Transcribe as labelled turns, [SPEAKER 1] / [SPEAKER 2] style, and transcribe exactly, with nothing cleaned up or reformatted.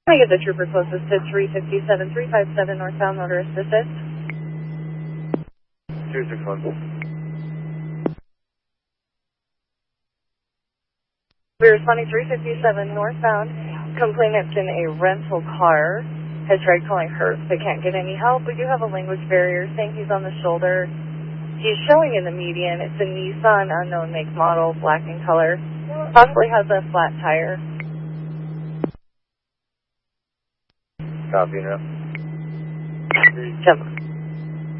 [SPEAKER 1] Can I get the trooper closest to three fifty-seven, three five seven northbound motorist assist?
[SPEAKER 2] two six one.
[SPEAKER 1] We're responding three fifty-seven northbound. Complainant's in a rental car. Has tried calling Hertz but can't get any help. We do have a language barrier saying he's on the shoulder. He's showing in the median. It's a Nissan, unknown make model, black in color. Possibly has a flat tire.
[SPEAKER 2] Copy now.
[SPEAKER 1] Jump.